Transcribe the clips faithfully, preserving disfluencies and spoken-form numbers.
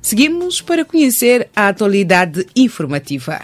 Seguimos para conhecer a atualidade informativa.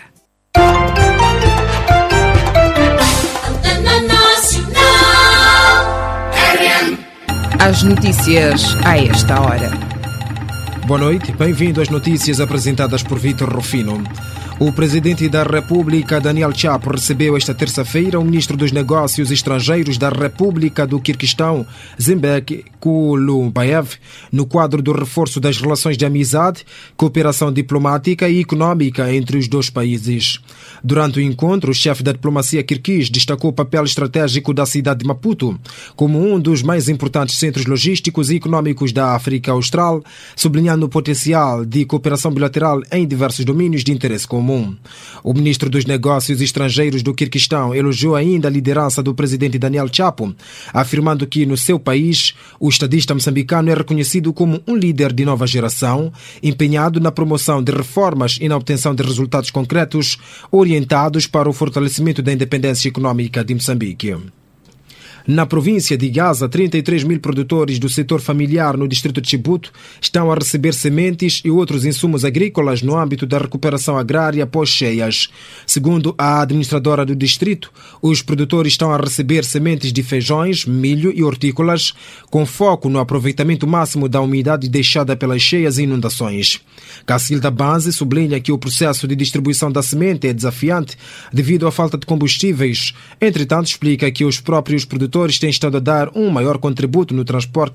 As notícias a esta hora. Boa noite, bem-vindo às notícias apresentadas por Vítor Rufino. O presidente da República, Daniel Chapo, recebeu esta terça-feira o ministro dos Negócios Estrangeiros da República do Quirguistão, Zimbek Kulumbayev, no quadro do reforço das relações de amizade, cooperação diplomática e económica entre os dois países. Durante o encontro, o chefe da diplomacia quirguiz destacou o papel estratégico da cidade de Maputo como um dos mais importantes centros logísticos e económicos da África Austral, sublinhando o potencial de cooperação bilateral em diversos domínios de interesse comum. O ministro dos Negócios Estrangeiros do Quirguistão elogiou ainda a liderança do presidente Daniel Chapo, afirmando que no seu país o estadista moçambicano é reconhecido como um líder de nova geração, empenhado na promoção de reformas e na obtenção de resultados concretos orientados para o fortalecimento da independência económica de Moçambique. Na província de Gaza, trinta e três mil produtores do setor familiar no distrito de Chibuto estão a receber sementes e outros insumos agrícolas no âmbito da recuperação agrária pós-cheias. Segundo a administradora do distrito, os produtores estão a receber sementes de feijões, milho e hortícolas, com foco no aproveitamento máximo da umidade deixada pelas cheias e inundações. Cacilda Banzi sublinha que o processo de distribuição da semente é desafiante devido à falta de combustíveis. Entretanto, explica que os próprios produtores têm estado a dar um maior contributo no transporte